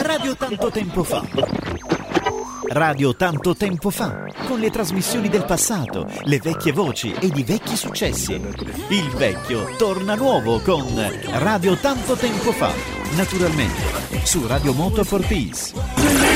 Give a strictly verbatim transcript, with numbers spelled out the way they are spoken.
Radio Tanto Tempo Fa. Radio Tanto Tempo Fa, con le trasmissioni del passato, le vecchie voci ed i vecchi successi. Il vecchio torna nuovo con Radio Tanto Tempo Fa, naturalmente su Radio Moto for Peace.